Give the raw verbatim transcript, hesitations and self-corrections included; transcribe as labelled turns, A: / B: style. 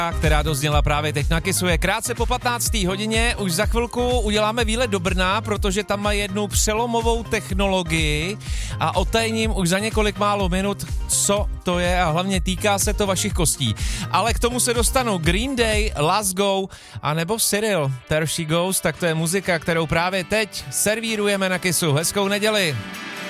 A: která dozněla právě teď na Kissu, je krátce po patnácté hodině. Už za chvilku uděláme výlet do Brna, protože tam má jednu přelomovou technologii a otajním už za několik málo minut, co to je a hlavně týká se to vašich kostí. Ale k tomu se dostanu Green Day, Last Go a nebo Cyril, There She Goes, tak to je muzika, kterou právě teď servírujeme na Kissu. Hezkou neděli.